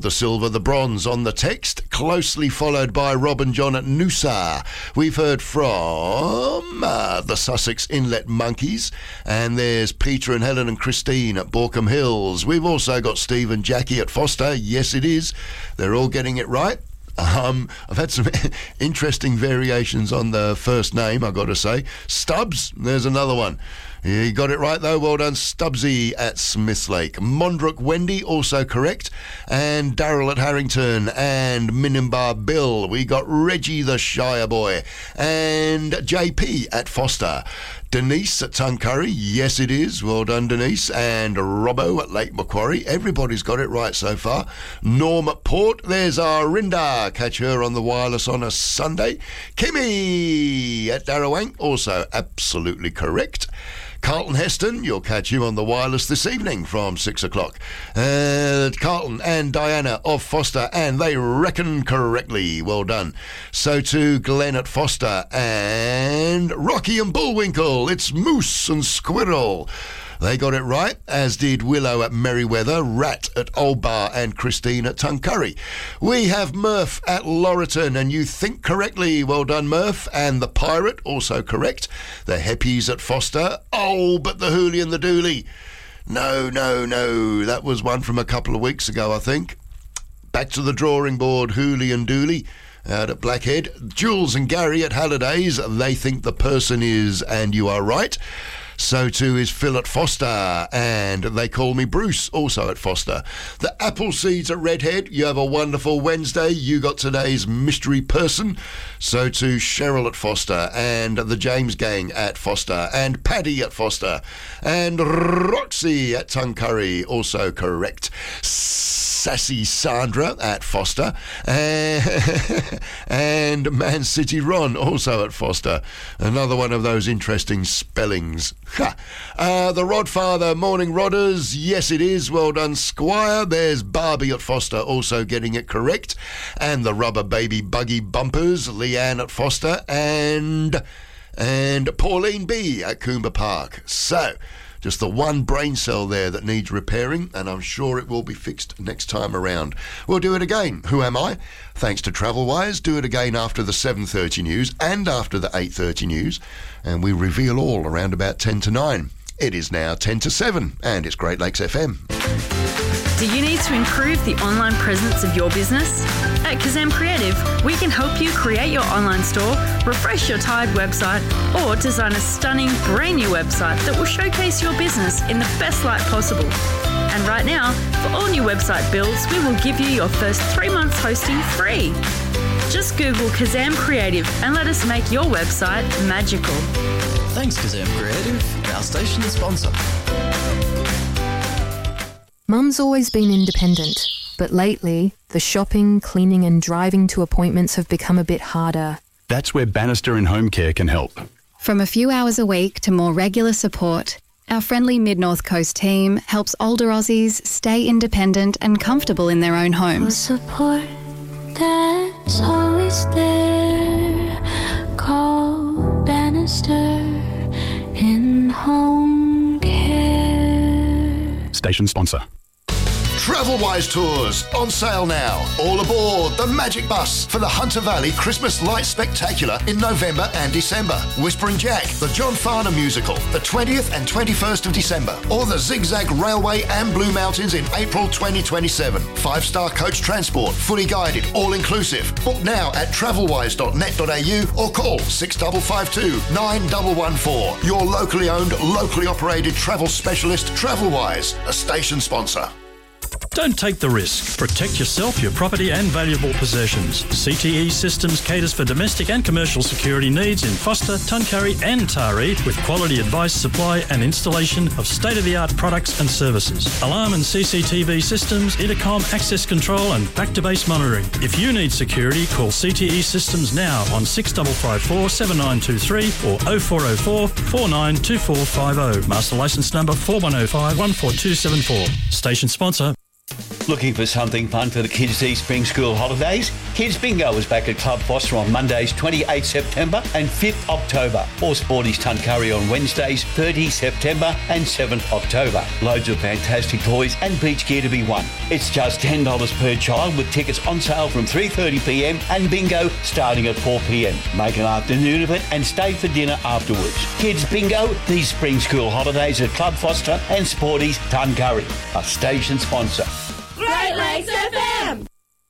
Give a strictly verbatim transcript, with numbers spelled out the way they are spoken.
the silver, the bronze on the text, closely followed by Rob and John at Noosa. We've heard from uh, the Sussex Inlet Monkeys, and there's Peter and Helen and Christine at Borkham Hills. We've also got Steve and Jackie at Foster. Yes, it is. They're all getting it right. Um, I've had some interesting variations on the first name, I've got to say. Stubbs, there's another one. You got it right, though. Well done, Stubbsy at Smithslake. Mondrick Wendy, also correct. And Darryl at Harrington. And Minimbar Bill. We got Reggie the Shire Boy. And J P at Foster. Denise at Tuncurry. Yes, it is. Well done, Denise. And Robbo at Lake Macquarie. Everybody's got it right so far. Norm at Port. There's our Rinda. Catch her on the wireless on a Sunday. Kimmy at Darrawang. Also absolutely correct. Carlton Heston, you'll catch him on the wireless this evening from six o'clock. Uh, Carlton and Diana of Foster, and they reckon correctly. Well done. So to Glenn at Foster and Rocky and Bullwinkle. It's Moose and Squirrel. They got it right, as did Willow at Merriweather, Rat at Old Bar, and Christine at Tuncurry. We have Murph at Laurelton, and you think correctly. Well done, Murph. And the Pirate, also correct. The Heppies at Foster. Oh, but the Hoolie and the Dooley. No, no, no. That was one from a couple of weeks ago, I think. Back to the drawing board, Hoolie and Dooley out at Blackhead. Jules and Gary at Hallidays. They think the person is, and you are right. So too is Phil at Foster, and they call me Bruce, also at Foster. The Appleseeds at Redhead, you have a wonderful Wednesday. You got today's mystery person. So too Cheryl at Foster, and the James Gang at Foster, and Paddy at Foster, and Roxy at Tuncurry, also correct. Sassy Sandra at Foster, and Man City Ron, also at Foster. Another one of those interesting spellings. Ha. Uh, the Rodfather, morning Rodders. Yes, it is. Well done, Squire. There's Barbie at Foster, also getting it correct. And the Rubber Baby Buggy Bumpers, Leanne at Foster, and and Pauline B at Coomber Park. So, just the one brain cell there that needs repairing, and I'm sure it will be fixed next time around. We'll do it again. Who am I? Thanks to TravelWise. Do it again after the seven thirty news and after the eight thirty news, and we reveal all around about ten to nine. It is now ten to seven, and it's Great Lakes F M. Do you need to improve the online presence of your business? At Kazam Creative, we can help you create your online store, refresh your tired website, or design a stunning brand new website that will showcase your business in the best light possible. And right now, for all new website builds, we will give you your first three months hosting free. Just Google Kazam Creative and let us make your website magical. Thanks, Kazam Creative, our station sponsor. Mum's always been independent, but lately, the shopping, cleaning and driving to appointments have become a bit harder. That's where Bannister and Home Care can help. From a few hours a week to more regular support, our friendly Mid-North Coast team helps older Aussies stay independent and comfortable in their own homes. Support that's always there. Call Bannister in Home Care. Station sponsor. TravelWise Tours, on sale now. All aboard the Magic Bus for the Hunter Valley Christmas Light Spectacular in November and December. Whispering Jack, the John Farnham musical, the twentieth and twenty-first of December. Or the Zigzag Railway and Blue Mountains in April twenty twenty-seven. Five-star coach transport, fully guided, all-inclusive. Book now at travelwise dot net dot a u or call six five five two, nine one one four. Your locally owned, locally operated travel specialist, TravelWise, a station sponsor. Don't take the risk. Protect yourself, your property and valuable possessions. C T E Systems caters for domestic and commercial security needs in Foster, Tuncurry and Taree with quality advice, supply and installation of state-of-the-art products and services. Alarm and C C T V systems, intercom, access control and back-to-base monitoring. If you need security, call C T E Systems now on six five five four, seven nine two three or oh four oh four, four nine two four five oh. Master licence number four one oh five, one four two seven four. Station sponsor. Looking for something fun for the kids these spring school holidays? Kids Bingo is back at Club Foster on Mondays twenty-eighth September and fifth October, or Sporties Tuncurry on Wednesdays thirtieth September and seventh October. Loads of fantastic toys and beach gear to be won. It's just ten dollars per child with tickets on sale from three thirty p m and bingo starting at four p m. Make an afternoon of it and stay for dinner afterwards. Kids Bingo these spring school holidays at Club Foster and Sporties Tuncurry, a station sponsor. Great Lakes F M!